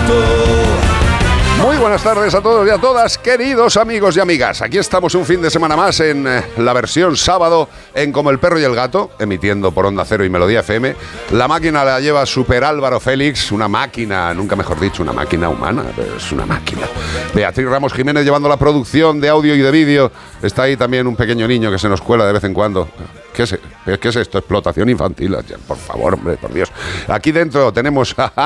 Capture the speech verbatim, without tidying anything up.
Muy buenas tardes a todos y a todas, queridos amigos y amigas. Aquí estamos un fin de semana más en eh, la versión sábado en Como el Perro y el Gato, emitiendo por Onda Cero y Melodía F M. La máquina la lleva Super Álvaro Félix, una máquina, nunca mejor dicho, una máquina humana, pero es una máquina. Beatriz Ramos Jiménez llevando la producción de audio y de vídeo. Está ahí también un pequeño niño que se nos cuela de vez en cuando. ¿Qué es, ¿Qué es esto? Explotación infantil. Por favor, hombre, por Dios. Aquí dentro tenemos a